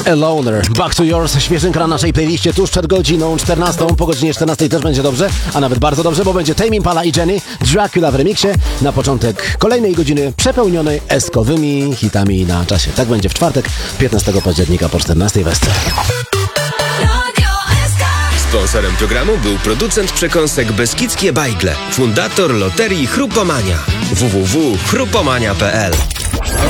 Aloner, Back to Yours, świeżynka na naszej playliście tuż przed godziną 14. Po godzinie 14 też będzie dobrze, a nawet bardzo dobrze, bo będzie Tame Impala i Jenny, Dracula w remiksie. Na początek kolejnej godziny przepełnionej eskowymi hitami na czasie. Tak będzie w czwartek, 15 października po 14 Wester. Sponsorem programu był producent przekąsek Beskidzkie Bajgle, fundator loterii Chrupomania. www.chrupomania.pl